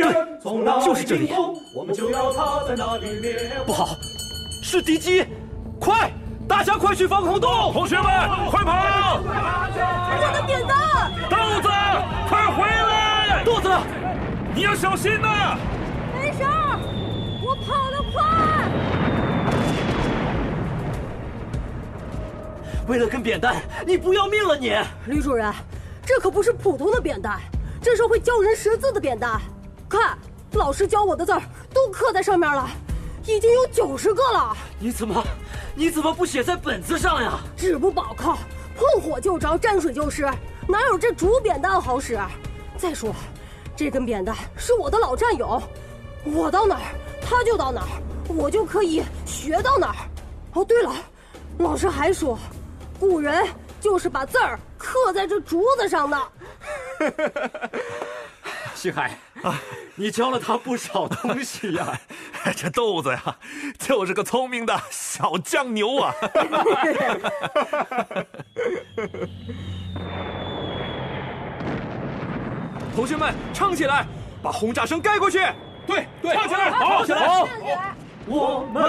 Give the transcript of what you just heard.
就是这里。不好，是敌机！快，大家快去防空洞！ 同学们，快跑！ 我的扁担！ 豆子，快回来！ 豆子， 你要小心呐！ 没事儿，我跑得快。 为了根扁担，你不要命了你！ 吕主任，这可不是普通的扁担，这是会教人识字的扁担。看，老师教我的字儿都刻在上面了，已经有90个了。 你怎么不写在本子上呀？ 纸不保靠，碰火就着，沾水就湿，哪有这竹扁担好使？再说，这根扁担是我的老战友，我到哪儿他就到哪儿，我就可以学到哪儿。哦，对了，老师还说，古人就是把字儿刻在这竹子上的。 星海啊，你教了他不少东西呀。 这豆子呀，就是个聪明的小酱牛啊！ 同学们，唱起来，把轰炸声盖过去。 对， 唱起来， 好， 起来， 好。 我们